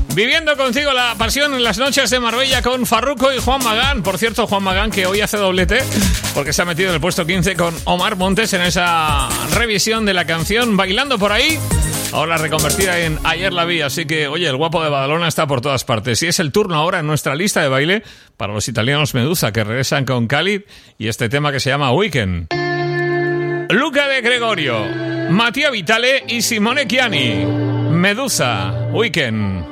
Viviendo contigo la pasión en las noches de Marbella con Farruko y Juan Magán. Por cierto, Juan Magán que hoy hace doblete porque se ha metido en el puesto 15 con Omar Montes en esa revisión de la canción Bailando por ahí. Ahora reconvertida en Ayer la vi, así que, oye, el guapo de Badalona está por todas partes. Y es el turno ahora en nuestra lista de baile para los italianos Medusa, que regresan con Khalid y este tema que se llama Weekend. Luca de Gregorio, Mattia Vitale y Simone Chiani. Medusa, Weekend.